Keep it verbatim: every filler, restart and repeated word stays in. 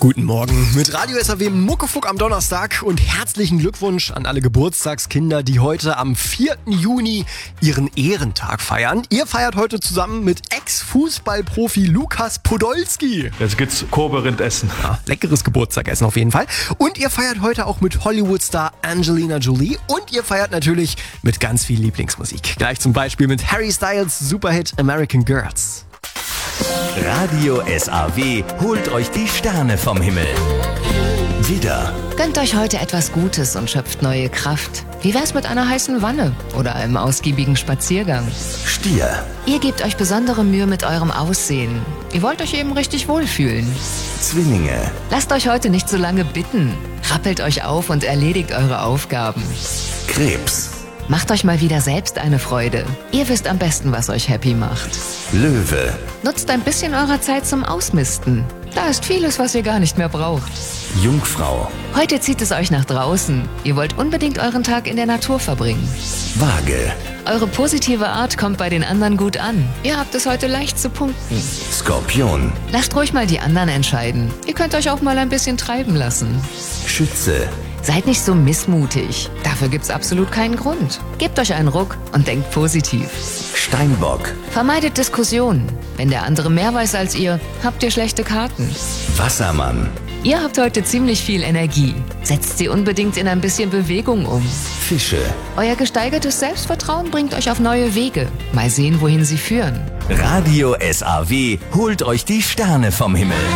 Guten Morgen mit Radio S A W Muckefuck am Donnerstag und herzlichen Glückwunsch an alle Geburtstagskinder, die heute am vierten Juni ihren Ehrentag feiern. Ihr feiert heute zusammen mit Ex-Fußballprofi Lukas Podolski. Jetzt gibt's Korberind essen. Ja, leckeres Geburtstagessen auf jeden Fall. Und ihr feiert heute auch mit Hollywood-Star Angelina Jolie und ihr feiert natürlich mit ganz viel Lieblingsmusik. Gleich zum Beispiel mit Harry Styles Superhit American Girls. Radio S A W holt euch die Sterne vom Himmel. Widder, Gönnt euch heute etwas Gutes und schöpft neue Kraft. Wie wär's mit einer heißen Wanne oder einem ausgiebigen Spaziergang? Stier, Ihr gebt euch besondere Mühe mit eurem Aussehen. Ihr wollt euch eben richtig wohlfühlen. Zwillinge, Lasst euch heute nicht so lange bitten. Rappelt euch auf und erledigt eure Aufgaben. Krebs, Macht euch mal wieder selbst eine Freude. Ihr wisst am besten, was euch happy macht. Löwe, Nutzt ein bisschen eurer Zeit zum Ausmisten. Da ist vieles, was ihr gar nicht mehr braucht. Jungfrau, Heute zieht es euch nach draußen. Ihr wollt unbedingt euren Tag in der Natur verbringen. Waage, Eure positive Art kommt bei den anderen gut an. Ihr habt es heute leicht zu punkten. Skorpion, Lasst ruhig mal die anderen entscheiden. Ihr könnt euch auch mal ein bisschen treiben lassen. Schütze, Seid nicht so missmutig. Dafür gibt's absolut keinen Grund. Gebt euch einen Ruck und denkt positiv. Steinbock, Vermeidet Diskussionen. Wenn der andere mehr weiß als ihr, habt ihr schlechte Karten. Wassermann, Ihr habt heute ziemlich viel Energie. Setzt sie unbedingt in ein bisschen Bewegung um. Fische, Euer gesteigertes Selbstvertrauen bringt euch auf neue Wege. Mal sehen, wohin sie führen. Radio S A W holt euch die Sterne vom Himmel.